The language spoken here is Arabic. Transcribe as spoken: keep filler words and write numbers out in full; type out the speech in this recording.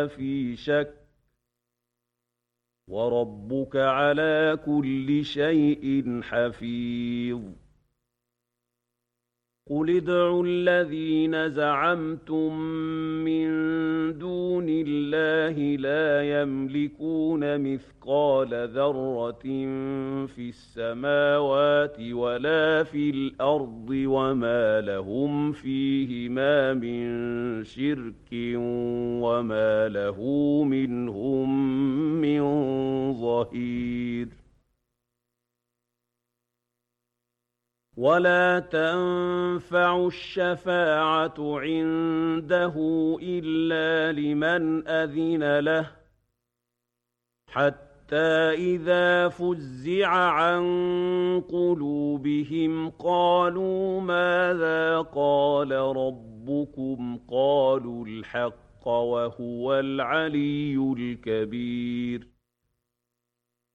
في شك وربك على كل شيء حفيظ قل ادعوا الذين زعمتم من دون الله لا يملكون مثقال ذرة في السماوات ولا في الأرض وما لهم فيهما من شرك وما له منهم من ظهير ولا تنفع الشفاعة عنده إلا لمن أذن له حتى إذا فزع عن قلوبهم قالوا ماذا قال ربكم قالوا الحق وهو العلي الكبير